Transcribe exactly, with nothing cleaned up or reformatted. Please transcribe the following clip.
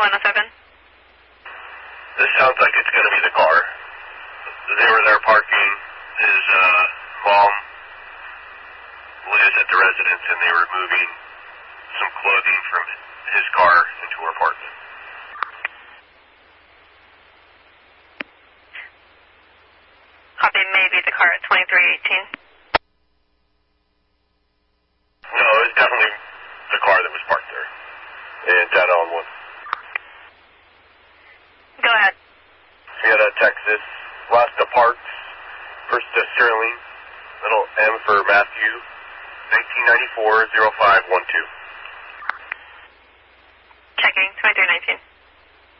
one oh seven. This sounds like it's going to be the car. They were there parking. His uh, mom lives at the residence, and they were moving some clothing from his car into her apartment. Copy, maybe the car at twenty-three eighteen. No, it's definitely the car that was parked there. And data on one. Go ahead. Sienna, Texas. Last to Parks. First to Sterling. Little M for Matthew. nineteen ninety-four oh five one two. Checking, twenty-three nineteen.